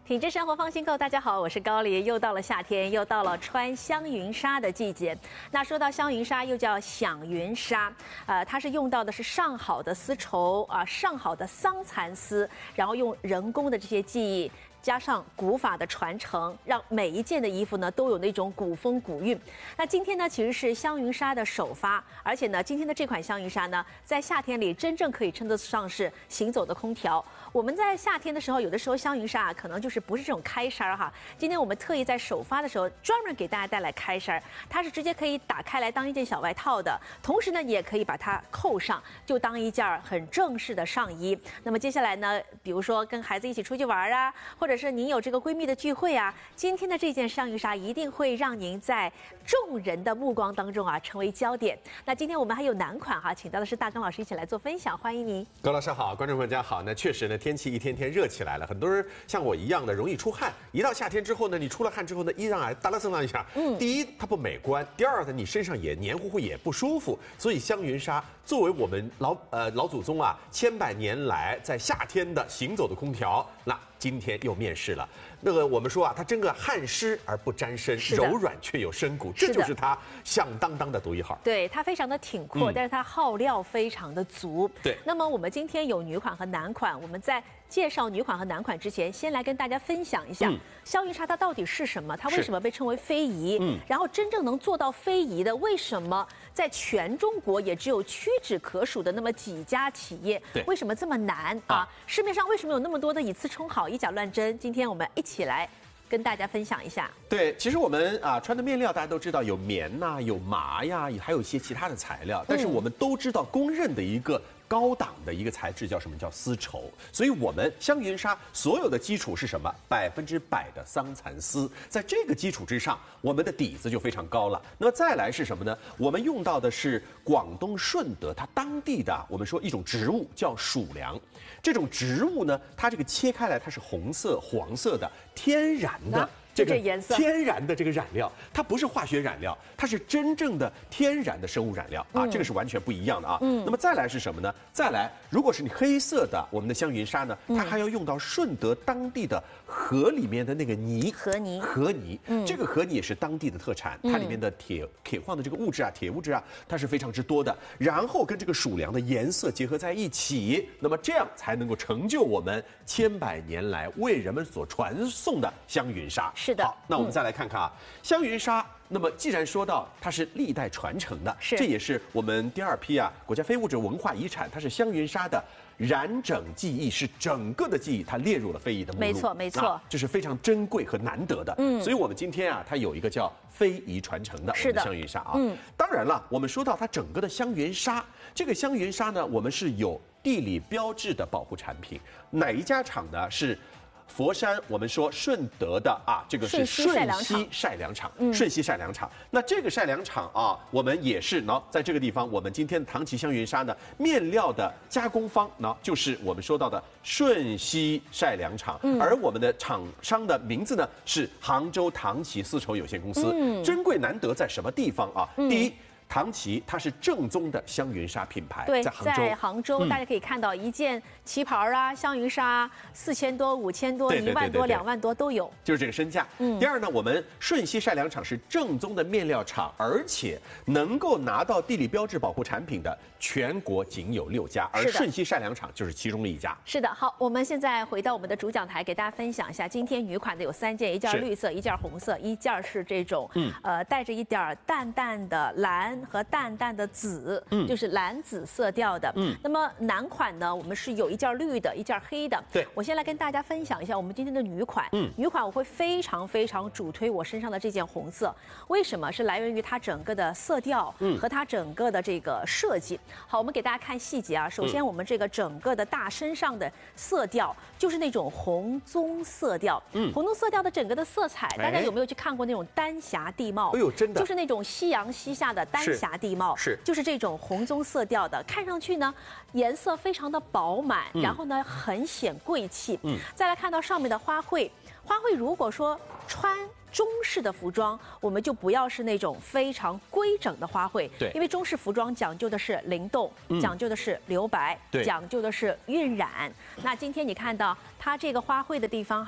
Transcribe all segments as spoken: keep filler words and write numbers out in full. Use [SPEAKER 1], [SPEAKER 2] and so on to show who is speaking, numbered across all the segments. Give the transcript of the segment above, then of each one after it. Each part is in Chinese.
[SPEAKER 1] 品质生活放心购，大家好，我是高丽。又到了夏天，又到了穿香云纱的季节。那说到香云纱，又叫响云纱，呃，它是用到的是上好的丝绸啊、呃，上好的桑蚕丝，然后用人工的这些技艺。加上古法的传承，让每一件的衣服呢都有那种古风古韵。那今天呢，其实是香云纱的首发，而且呢，今天的这款香云纱呢，在夏天里真正可以称得上是行走的空调。我们在夏天的时候，有的时候香云纱啊，可能就是不是这种开衫哈。今天我们特意在首发的时候，专门给大家带来开衫，它是直接可以打开来当一件小外套的，同时呢，也可以把它扣上，就当一件很正式的上衣。那么接下来呢，比如说跟孩子一起出去玩啊，或者是您有这个闺蜜的聚会啊，今天的这件香云纱一定会让您在众人的目光当中啊成为焦点。那今天我们还有男款哈，请到的是大刚老师一起来做分享，欢迎您。
[SPEAKER 2] 高老师好，观众朋友大家好。那确实呢，天气一天天热起来了，很多人像我一样的容易出汗。一到夏天之后呢，你出了汗之后呢，衣裳啊哒啦蹭啷一下，嗯，第一它不美观，第二呢你身上也黏糊糊也不舒服。所以香云纱作为我们老呃老祖宗啊千百年来在夏天的行走的空调，那今天又面世了。那个我们说啊，它真个汗湿而不沾身，柔软却有深骨，这就是它响当当的独一号。
[SPEAKER 1] 对，它非常的挺阔，嗯、但是它耗料非常的足。
[SPEAKER 2] 对。
[SPEAKER 1] 那么我们今天有女款和男款，我们在介绍女款和男款之前，先来跟大家分享一下、嗯、香云纱它到底是什么，它为什么被称为非遗？嗯。然后真正能做到非遗的，为什么在全中国也只有屈指可数的那么几家企业？
[SPEAKER 2] 对。
[SPEAKER 1] 为什么这么难啊？啊市面上为什么有那么多的以次充好、以假乱真？今天我们一起来跟大家分享一下。
[SPEAKER 2] 对，其实我们啊穿的面料大家都知道有棉呐、啊，有麻呀，还有一些其他的材料，但是我们都知道公认的一个高档的一个材质叫什么？叫丝绸。所以我们香云纱所有的基础是什么？百分之百的桑蚕丝。在这个基础之上，我们的底子就非常高了。那么再来是什么呢？我们用到的是广东顺德它当地的我们说一种植物叫蜀梁。这种植物呢，它这个切开来它是红色、黄色的，天然的。啊这个天然的这个染料，它不是化学染料，它是真正的天然的生物染料啊，嗯、这个是完全不一样的啊。嗯、那么再来是什么呢？再来，如果是你黑色的我们的香云纱呢，它还要用到顺德当地的河里面的那个泥，
[SPEAKER 1] 河泥，
[SPEAKER 2] 河泥，嗯、这个河泥也是当地的特产，它里面的铁铁矿的这个物质啊，铁物质啊，它是非常之多的。然后跟这个蜀梁的颜色结合在一起，那么这样才能够成就我们千百年来为人们所传颂的香云纱。
[SPEAKER 1] 是的，
[SPEAKER 2] 好，那我们再来看看啊，嗯、香云纱。那么既然说到它是历代传承的，
[SPEAKER 1] 是，
[SPEAKER 2] 这也是我们第二批啊国家非物质文化遗产，它是香云纱的染整技艺，是整个的技艺，它列入了非遗的目录。
[SPEAKER 1] 没错，没错、
[SPEAKER 2] 啊，这是非常珍贵和难得的。嗯，所以我们今天啊，它有一个叫非遗传承的我们的香云纱啊。嗯，当然了，我们说到它整个的香云纱，这个香云纱呢，我们是有地理标志的保护产品，哪一家厂呢？是佛山，我们说顺德的啊，这个是瞬息晒粮厂，瞬息晒粮厂。那这个晒粮厂啊，我们也是呢，在这个地方，我们今天的唐奇香云纱呢，面料的加工方呢，就是我们说到的瞬息晒粮厂，嗯、而我们的厂商的名字呢是杭州唐奇丝绸有限公司。嗯、珍贵难得在什么地方啊？嗯、第一。唐奇它是正宗的香云纱品牌，
[SPEAKER 1] 对，
[SPEAKER 2] 在杭州，
[SPEAKER 1] 在杭州、嗯、大家可以看到一件旗袍啊，香云纱四千多、五千多、一万多、两万多都有，
[SPEAKER 2] 就是这个身价。嗯，第二呢，我们瞬息晒粮厂是正宗的面料厂，而且能够拿到地理标志保护产品的全国仅有六家，而瞬息晒粮厂就是其中的一家。
[SPEAKER 1] 是的，好，我们现在回到我们的主讲台，给大家分享一下今天女款的有三件，一件绿色，一件红色，一件是这种嗯呃带着一点淡淡的蓝和淡淡的紫，嗯，就是蓝紫色调的。嗯，那么男款呢，我们是有一件绿的，一件黑的。
[SPEAKER 2] 对，
[SPEAKER 1] 我先来跟大家分享一下我们今天的女款。嗯，女款我会非常非常主推我身上的这件红色，为什么？是来源于它整个的色调和它整个的这个设计。好，我们给大家看细节啊。首先，我们这个整个的大身上的色调就是那种红棕色调。嗯，红棕色调的整个的色彩，大家有没有去看过那种丹霞地貌？
[SPEAKER 2] 哎呦，真的，
[SPEAKER 1] 就是那种夕阳西下的丹霞地。地貌
[SPEAKER 2] 是，
[SPEAKER 1] 就是这种红棕色调的，看上去呢颜色非常的饱满，嗯、然后呢很显贵气。嗯，再来看到上面的花卉，花卉如果说穿中式的服装，我们就不要是那种非常规整的花卉，
[SPEAKER 2] 对，
[SPEAKER 1] 因为中式服装讲究的是灵动，嗯、讲究的是留白，
[SPEAKER 2] 对，
[SPEAKER 1] 讲究的是晕染。那今天你看到它这个花卉的地方哈。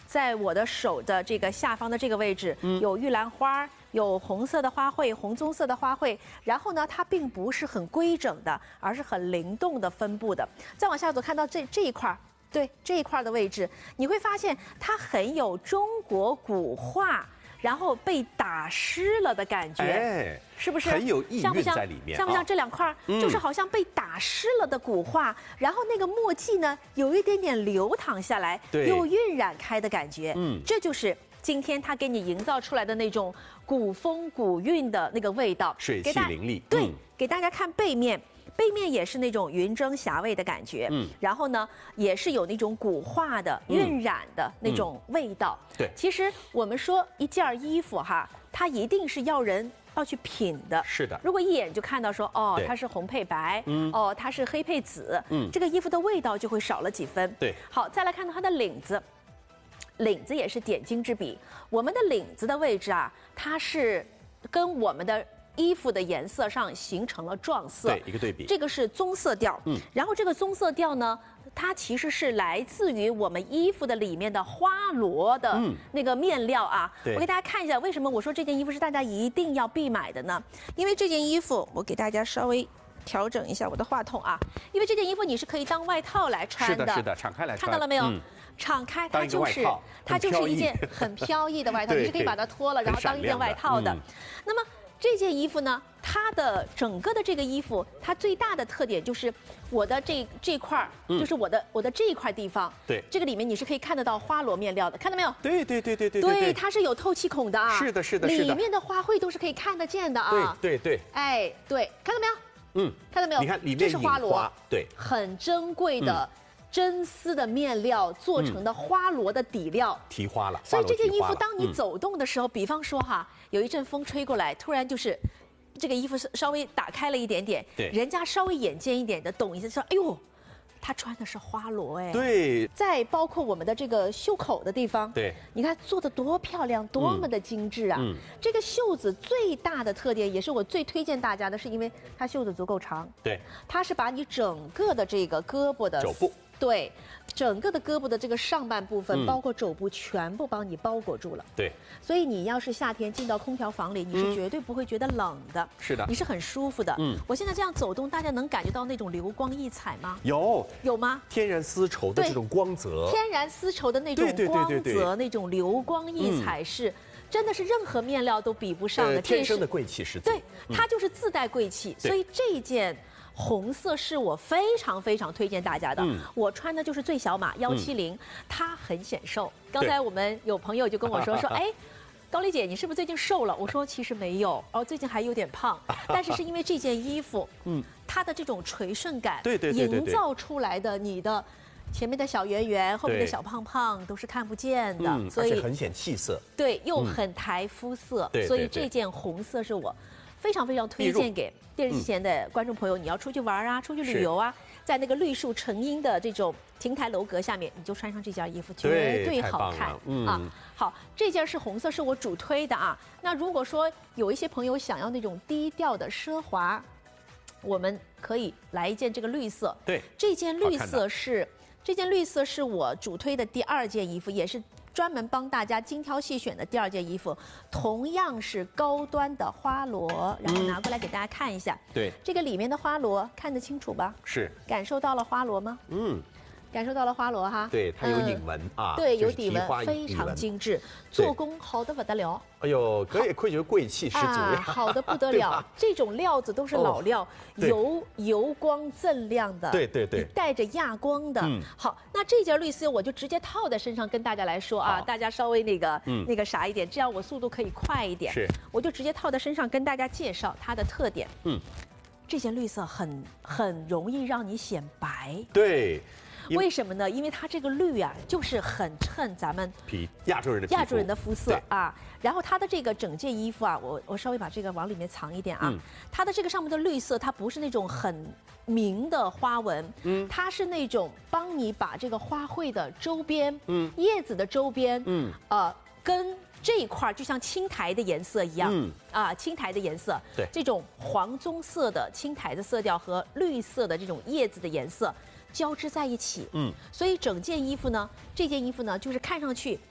[SPEAKER 1] 在我的手的这个下方的这个位置，嗯、有玉兰花。有红色的花卉，红棕色的花卉，然后呢，它并不是很规整的，而是很灵动的分布的。再往下走，看到这这一块，对这一块的位置，你会发现它很有中国古画，然后被打湿了的感觉，
[SPEAKER 2] 哎，
[SPEAKER 1] 是不是？
[SPEAKER 2] 很有意蕴在里面，
[SPEAKER 1] 像不像这两块？嗯、就是好像被打湿了的古画，然后那个墨迹呢，有一点点流淌下来，又晕染开的感觉。嗯，这就是。今天他给你营造出来的那种古风古韵的那个味道，
[SPEAKER 2] 水气凌厉。
[SPEAKER 1] 对，嗯、给大家看背面，背面也是那种云蒸霞蔚的感觉。嗯，然后呢，也是有那种古画的晕染的那种味道。
[SPEAKER 2] 嗯、对，
[SPEAKER 1] 其实我们说一件衣服哈，它一定是要人要去品的。
[SPEAKER 2] 是的。
[SPEAKER 1] 如果一眼就看到说哦，它是红配白，嗯，哦，它是黑配紫，嗯，这个衣服的味道就会少了几分。
[SPEAKER 2] 对。
[SPEAKER 1] 好，再来看到它的领子。领子也是点睛之笔，我们的领子的位置啊，它是跟我们的衣服的颜色上形成了撞色，
[SPEAKER 2] 对，一个对比。
[SPEAKER 1] 这个是棕色调，嗯，然后这个棕色调呢，它其实是来自于我们衣服的里面的花螺的那个面料啊。嗯、我给大家看一下，为什么我说这件衣服是大家一定要必买的呢？因为这件衣服，我给大家稍微调整一下我的话筒啊，因为这件衣服你是可以当外套来穿的，
[SPEAKER 2] 是的，是的，敞开来穿，
[SPEAKER 1] 看到了没有？嗯敞开，它就是它就是一件很飘逸的外套，你是可以把它脱了，然后当一件外套的。嗯、那么这件衣服呢，它的整个的这个衣服，它最大的特点就是我的这这块儿，嗯、就是我的我的这一块地方，
[SPEAKER 2] 对，
[SPEAKER 1] 这个里面你是可以看得到花螺面料的，看到没有？
[SPEAKER 2] 对对对对对
[SPEAKER 1] 对，对，它是有透气孔的啊。
[SPEAKER 2] 是的，是的，是的。
[SPEAKER 1] 里面的花卉都是可以看得见的啊。
[SPEAKER 2] 对对对。
[SPEAKER 1] 哎，对，看到没有？嗯，看到没有？
[SPEAKER 2] 你看里面
[SPEAKER 1] 这是花螺，
[SPEAKER 2] 对，
[SPEAKER 1] 很珍贵的。嗯真丝的面料做成的花螺的底料，
[SPEAKER 2] 嗯、提花了。
[SPEAKER 1] 所以这件衣服当你走动的时候，嗯、比方说哈，有一阵风吹过来，突然就是这个衣服稍微打开了一点点，
[SPEAKER 2] 对，
[SPEAKER 1] 人家稍微眼尖一点的懂一下，说哎呦，他穿的是花螺哎。
[SPEAKER 2] 对。
[SPEAKER 1] 再包括我们的这个袖口的地方，
[SPEAKER 2] 对，
[SPEAKER 1] 你看做的多漂亮，多么的精致啊！嗯、这个袖子最大的特点，也是我最推荐大家的，是因为它袖子足够长，
[SPEAKER 2] 对，
[SPEAKER 1] 它是把你整个的这个胳膊的
[SPEAKER 2] 肘部。
[SPEAKER 1] 对，整个的胳膊的这个上半部分，嗯、包括肘部，全部帮你包裹住了。
[SPEAKER 2] 对，
[SPEAKER 1] 所以你要是夏天进到空调房里，你是绝对不会觉得冷的。
[SPEAKER 2] 是的，
[SPEAKER 1] 你是很舒服的。嗯，我现在这样走动，大家能感觉到那种流光溢彩吗？
[SPEAKER 2] 有，
[SPEAKER 1] 有吗？
[SPEAKER 2] 天然丝绸的这种光泽，
[SPEAKER 1] 天然丝绸的那种光泽，那种流光溢彩是。嗯真的是任何面料都比不上的，
[SPEAKER 2] 呃、天生的贵气十足。
[SPEAKER 1] 对，它就是自带贵气，嗯、所以这一件红色是我非常非常推荐大家的。嗯、我穿的就是最小码幺七零，它很显瘦。刚才我们有朋友就跟我说说，哎。高丽姐，你是不是最近瘦了？我说其实没有，哦，最近还有点胖，但是是因为这件衣服，嗯，它的这种垂顺感，
[SPEAKER 2] 对对对对，
[SPEAKER 1] 营造出来的你的。前面的小圆圆，后面的小胖胖都是看不见的，
[SPEAKER 2] 嗯、
[SPEAKER 1] 所以
[SPEAKER 2] 很显气色。
[SPEAKER 1] 对，又很抬肤色，
[SPEAKER 2] 嗯、
[SPEAKER 1] 所以这件红色是我非常非常推荐给电视机前的观众朋友。嗯、你要出去玩啊，出去旅游啊，在那个绿树成荫的这种亭台楼阁下面，你就穿上这件衣服，绝对好看、
[SPEAKER 2] 嗯、
[SPEAKER 1] 啊！好，这件是红色，是我主推的啊。那如果说有一些朋友想要那种低调的奢华，我们可以来一件这个绿色。
[SPEAKER 2] 对，
[SPEAKER 1] 这件绿色是。这件绿色是我主推的第二件衣服，也是专门帮大家精挑细选的第二件衣服，同样是高端的花螺，然后拿过来给大家看一下。
[SPEAKER 2] 嗯、对，
[SPEAKER 1] 这个里面的花螺看得清楚吧？
[SPEAKER 2] 是。感
[SPEAKER 1] 受到了花螺吗？嗯。感受到了花螺哈，
[SPEAKER 2] 对，它有影纹、嗯、啊，
[SPEAKER 1] 对，有底纹，非常精致，做工好的不得了。
[SPEAKER 2] 哎呦，可以愧觉贵气十足呀、
[SPEAKER 1] 啊，好的不得了。这种料子都是老料，哦、油油光锃亮的，
[SPEAKER 2] 对对对，
[SPEAKER 1] 带着亚光的。嗯，好，那这件绿丝我就直接套在身上跟大家来说啊，大家稍微那个、嗯、那个啥一点，这样我速度可以快一点。
[SPEAKER 2] 是，
[SPEAKER 1] 我就直接套在身上跟大家介绍它的特点。嗯，这件绿色很很容易让你显白。
[SPEAKER 2] 对。
[SPEAKER 1] 为什么呢？因为它这个绿啊，就是很衬咱们
[SPEAKER 2] 皮亚洲人的
[SPEAKER 1] 亚洲人的肤色啊。然后它的这个整件衣服啊，我我稍微把这个往里面藏一点啊。嗯、它的这个上面的绿色，它不是那种很明的花纹，嗯，它是那种帮你把这个花卉的周边，嗯，叶子的周边，嗯，呃，跟这一块就像青苔的颜色一样，嗯，啊，青苔的颜色，
[SPEAKER 2] 对，
[SPEAKER 1] 这种黄棕色的青苔的色调和绿色的这种叶子的颜色交织在一起，嗯，所以整件衣服呢，这件衣服呢，就是看上去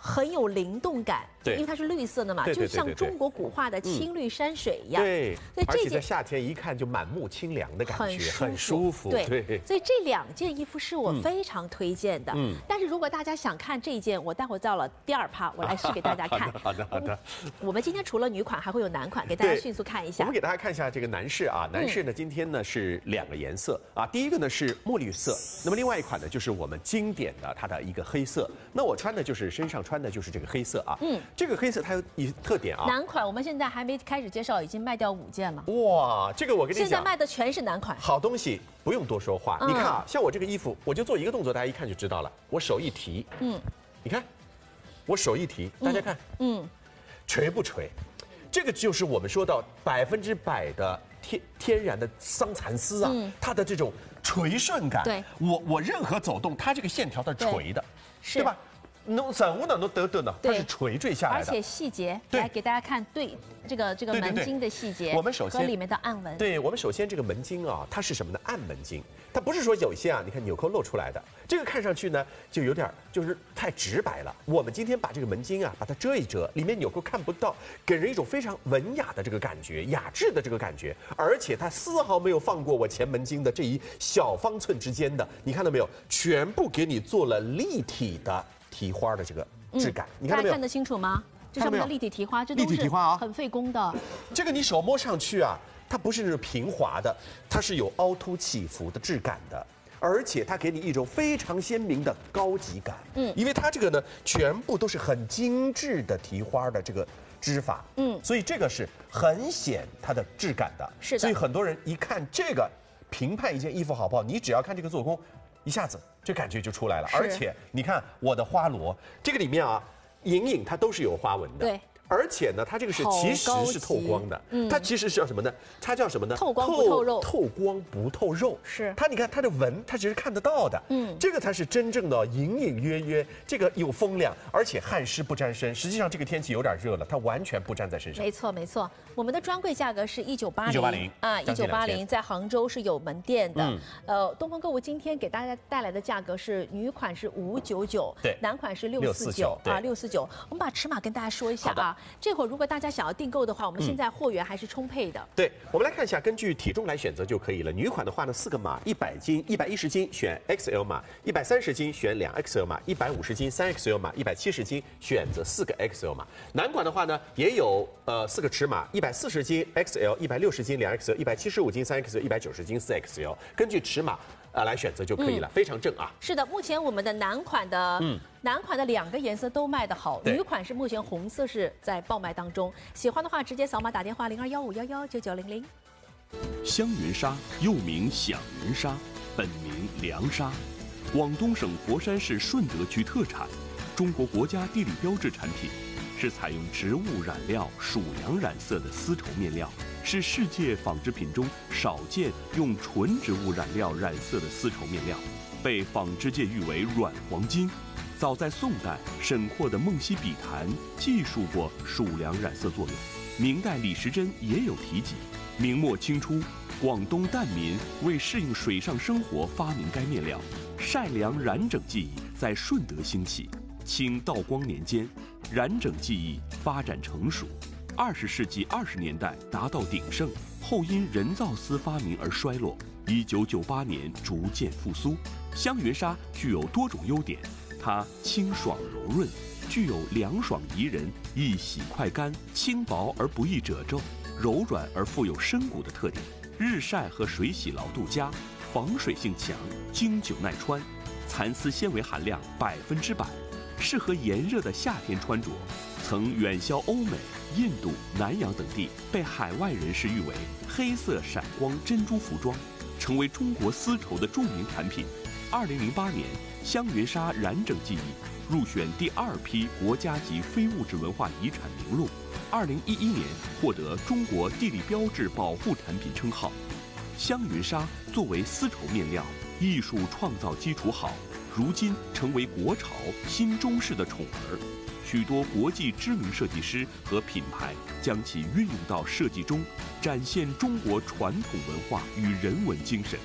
[SPEAKER 1] 很有灵动感，
[SPEAKER 2] 对，
[SPEAKER 1] 因为它是绿色的嘛，
[SPEAKER 2] 对对对对对
[SPEAKER 1] 就像中国古画的青绿山水一样。
[SPEAKER 2] 对，
[SPEAKER 1] 所以这件
[SPEAKER 2] 而且在夏天一看就满目清凉的感觉，很舒服。
[SPEAKER 1] 对，
[SPEAKER 2] 对，
[SPEAKER 1] 所以这两件衣服是我非常推荐的。
[SPEAKER 2] 嗯，
[SPEAKER 1] 但是如果大家想看这一件，我待会儿到了第二趴，我来试给大家看。
[SPEAKER 2] 好的，好的。
[SPEAKER 1] 我们今天除了女款，还会有男款，给大家迅速看一下。
[SPEAKER 2] 我们给大家看一下这个男士啊，男士呢今天呢是两个颜色啊，第一个呢是墨绿色，那么另外一款呢就是我们经典的它的一个黑色。那我穿的就是身上穿的就是这个黑色啊，嗯，这个黑色它有一特点啊。
[SPEAKER 1] 男款我们现在还没开始介绍，已经卖掉五件了。
[SPEAKER 2] 哇，这个我跟你讲，
[SPEAKER 1] 现在卖的全是男款。
[SPEAKER 2] 好东西不用多说话，嗯、你看啊，像我这个衣服，我就做一个动作，大家一看就知道了。我手一提，嗯，你看，我手一提，大家看，嗯，垂不垂？这个就是我们说到百分之百的天天然的桑蚕丝啊，嗯、它的这种垂顺感。对，我我任何走动，它这个线条的垂的，对吧？弄散无呢都得得呢，它是垂坠下来的，
[SPEAKER 1] 而且细节，来给大家看对这个这个门襟的细节，
[SPEAKER 2] 我们首先
[SPEAKER 1] 和里面的暗纹。
[SPEAKER 2] 对，我们首先这个门襟啊，它是什么呢？暗门襟，它不是说有一些啊，你看纽扣露出来的，这个看上去呢就有点就是太直白了。我们今天把这个门襟啊，把它遮一遮，里面纽扣看不到，给人一种非常文雅的这个感觉，雅致的这个感觉，而且它丝毫没有放过我前门襟的这一小方寸之间的，你看到没有？全部给你做了立体的提花的这个质感，嗯、你看到没有？
[SPEAKER 1] 大家看得清楚吗？这上面的立体提花，这都是很费工的。
[SPEAKER 2] 这个你手摸上去啊，它不是那种平滑的，它是有凹凸起伏的质感的，而且它给你一种非常鲜明的高级感。嗯，因为它这个呢，全部都是很精致的提花的这个织法。嗯，所以这个是很显它的质感的。
[SPEAKER 1] 是的。
[SPEAKER 2] 所以很多人一看这个，评判一件衣服好不好，你只要看这个做工，一下子这感觉就出来了。而且你看我的花罗，这个里面啊，隐隐它都是有花纹的。
[SPEAKER 1] 对。
[SPEAKER 2] 而且呢，它这个是其实是透光的，嗯、它其实是叫什么呢？它叫什么呢？
[SPEAKER 1] 透光不透肉。
[SPEAKER 2] 透光不透肉。
[SPEAKER 1] 是。
[SPEAKER 2] 它你看它的纹，它其实看得到的。嗯。这个才是真正的隐隐约约，这个有风量，而且汗湿不沾身。实际上这个天气有点热了，它完全不沾在身上。
[SPEAKER 1] 没错没错，我们的专柜价格是一九八零。
[SPEAKER 2] 一九八零
[SPEAKER 1] 啊，一九八零，在杭州是有门店的。嗯、呃，东方购物今天给大家带来的价格是女款是五九九，
[SPEAKER 2] 对，
[SPEAKER 1] 男款是六四九啊，六四九。我们把尺码跟大家说一下啊，这会儿如果大家想要订购的话，我们现在货源还是充沛的。
[SPEAKER 2] 嗯、对，我们来看一下，根据体重来选择就可以了。女款的话呢，四个码，一百斤、一百一十斤选 X L 码，一百三十斤选两 X L 码，一百五十斤三 X L 码，一百七十斤选择四个 X L 码。男款的话呢，也有呃四个尺码，一百四十斤 X L， 一百六十斤两 X L， 一百七十五斤三 X L， 一百九十斤四 X L， 根据尺码。啊，来选择就可以了，嗯、非常正啊。
[SPEAKER 1] 是的，目前我们的男款的，嗯，男款的两个颜色都卖得好，女款是目前红色是在爆卖当中。喜欢的话，直接扫码打电话零二幺五幺幺九九零零。
[SPEAKER 3] 香云纱又名响云纱，本名凉纱，广东省佛山市顺德区特产，中国国家地理标志产品，是采用植物染料属良染色的丝绸面料。是世界纺织品中少见用纯植物染料染色的丝绸面料，被纺织界誉为软黄金。早在宋代，沈括的《梦溪笔谈》记述过属良染色作用。明代李时珍也有提及。明末清初，广东疍民为适应水上生活发明该面料，晒凉染整技艺在顺德兴起。清道光年间，染整技艺发展成熟。二十世纪二十年代达到鼎盛，后因人造丝发明而衰落。一九九八年逐渐复苏。香云纱具有多种优点，它清爽柔润，具有凉爽宜人、易洗快干、轻薄而不易褶皱、柔软而富有深骨的特点。日晒和水洗牢度佳，防水性强，经久耐穿，蚕丝纤维含量百分之百，适合炎热的夏天穿着。曾远销欧美、印度、南洋等地，被海外人士誉为黑色闪光珍珠服装，成为中国丝绸的著名产品。二零零八年，香云纱染整技艺入选第二批国家级非物质文化遗产名录。二零一一年获得中国地理标志保护产品称号。香云纱作为丝绸面料，艺术创造基础好，如今成为国潮新中式的宠儿。许多国际知名设计师和品牌将其运用到设计中，展现中国传统文化与人文精神。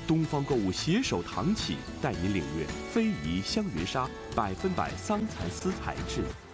[SPEAKER 3] 东方购物携手唐启，带您领略非遗香云纱百分百桑蚕丝材质。